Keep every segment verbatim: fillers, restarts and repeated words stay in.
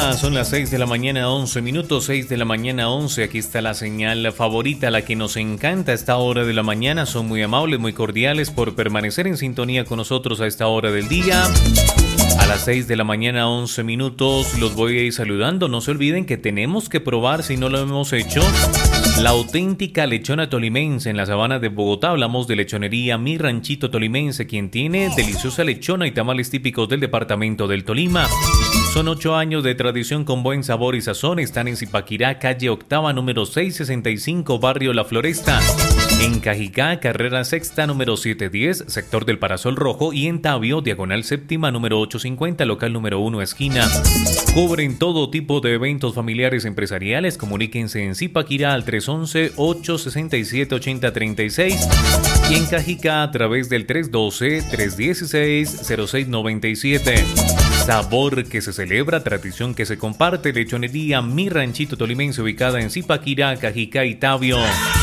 día, son las seis de la mañana, once minutos, seis de la mañana, once. Aquí está la señal favorita, la que nos encanta a esta hora de la mañana. Son muy amables, muy cordiales por permanecer en sintonía con nosotros a esta hora del día. A las seis de la mañana, once minutos, los voy a ir saludando. No se olviden que tenemos que probar, si no lo hemos hecho, la auténtica lechona tolimense en la sabana de Bogotá. Hablamos de lechonería Mi Ranchito Tolimense, quien tiene deliciosa lechona y tamales típicos del departamento del Tolima. Son ocho años de tradición con buen sabor y sazón. Están en Zipaquirá, calle octava, número seiscientos sesenta y cinco, barrio La Floresta. En Cajicá, carrera sexta, número setecientos diez, sector del Parasol Rojo. Y en Tabio, diagonal séptima, número ochocientos cincuenta, local número uno, esquina. Cubren todo tipo de eventos familiares empresariales. Comuníquense en Zipaquirá al tres once, ocho sesenta y siete, ochenta treinta y seis. Y en Cajicá a través del tres doce, tres dieciséis, cero seis noventa y siete. Sabor que se celebra, tradición que se comparte. Lechonería Mi Ranchito Tolimense, ubicada en Zipaquirá, Cajicá y Tabio.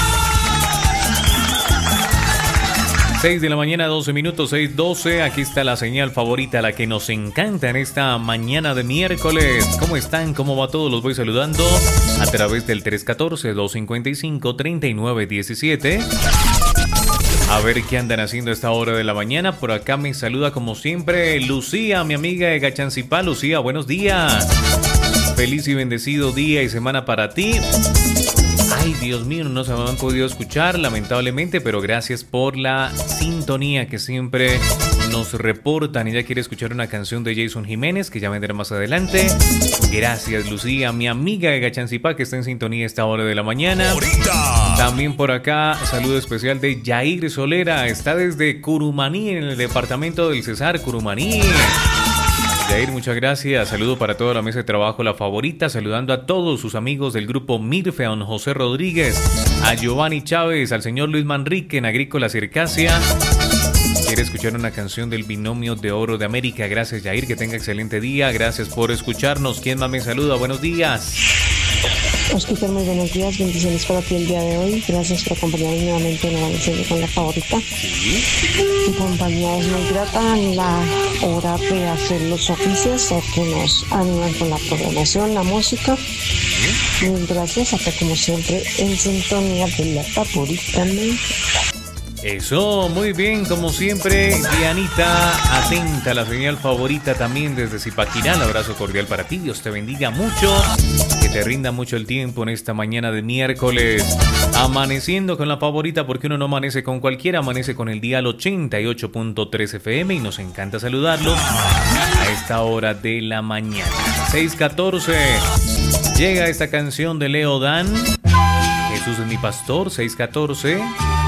seis de la mañana, doce minutos, seis doce. Aquí está la señal favorita, la que nos encanta en esta mañana de miércoles. ¿Cómo están? ¿Cómo va todo? Los voy saludando a través del tres uno cuatro, dos cinco cinco, tres nueve uno siete. A ver qué andan haciendo a esta hora de la mañana. Por acá me saluda como siempre Lucía, mi amiga de Gachancipá. Lucía, buenos días. Feliz y bendecido día y semana para ti. Ay, Dios mío, no se me han podido escuchar, lamentablemente, pero gracias por la sintonía que siempre nos reportan. Ella quiere escuchar una canción de Jason Jiménez, que ya vendrá más adelante. Gracias, Lucía, mi amiga de Gachancipá, que está en sintonía a esta hora de la mañana. ¡Ahorita! También por acá, saludo especial de Yair Solera, está desde Curumaní, en el departamento del Cesar, Curumaní. Jair, muchas gracias. Saludo para toda la mesa de trabajo, la favorita. Saludando a todos sus amigos del grupo Mirfe, a don José Rodríguez, a Giovanni Chávez, al señor Luis Manrique en Agrícola Circasia. Quiere escuchar una canción del Binomio de Oro de América. Gracias, Jair. Que tenga excelente día. Gracias por escucharnos. ¿Quién más me saluda? Buenos días. Oscar, muy buenos días, bendiciones para ti el día de hoy. Gracias por acompañarnos nuevamente en Amaneciendo con la Favorita. Sí. Mi compañía es muy grata en la hora de hacer los oficios, ya que nos animan con la programación, la música. Sí. Mil gracias, hasta como siempre en sintonía de la Favorita. Eso, muy bien, como siempre, Dianita, atenta a la señal favorita también desde Zipaquirá. Un abrazo cordial para ti, Dios te bendiga mucho, que te rinda mucho el tiempo en esta mañana de miércoles. Amaneciendo con la favorita, porque uno no amanece con cualquiera, amanece con el dial ochenta y ocho punto tres F M y nos encanta saludarlos a esta hora de la mañana. seis catorce, llega esta canción de Leo Dan, Jesús es mi pastor, seis catorce.